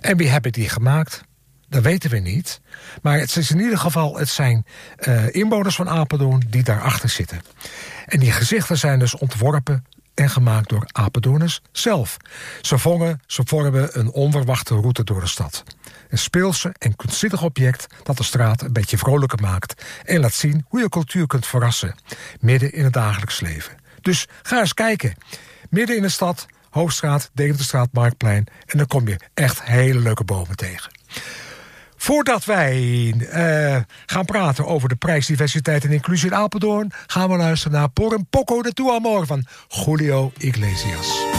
En wie hebben die gemaakt? Dat weten we niet. Maar het is in ieder geval, het zijn inwoners van Apeldoorn die daarachter zitten. En die gezichten zijn dus ontworpen en gemaakt door Apeldoorners zelf. Ze vormen een onverwachte route door de stad. Een speelse en kunstzinnig object dat de straat een beetje vrolijker maakt en laat zien hoe je cultuur kunt verrassen, midden in het dagelijks leven. Dus ga eens kijken. Midden in de stad, Hoofdstraat, Deventerstraat, Marktplein, en dan kom je echt hele leuke bomen tegen. Voordat wij gaan praten over de prijsdiversiteit en inclusie in Apeldoorn, gaan we luisteren naar Por un poco de tu amor van Julio Iglesias.